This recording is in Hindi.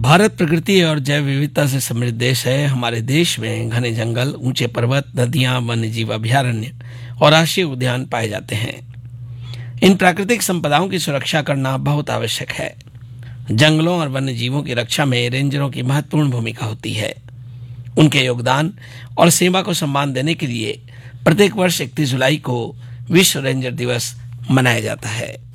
भारत प्रकृति और जैव विविधता से समृद्ध देश है। हमारे देश में घने जंगल, ऊंचे पर्वत, नदियां, वन्यजीव अभयारण्य और राष्ट्रीय उद्यान पाए जाते हैं। इन प्राकृतिक संपदाओं की सुरक्षा करना बहुत आवश्यक है। जंगलों और वन्यजीवों की रक्षा में रेंजरों की महत्वपूर्ण भूमिका होती है। उनके योगदान और सेवा को सम्मान देने के लिए प्रत्येक वर्ष 31 जुलाई को विश्व रेंजर दिवस मनाया जाता है।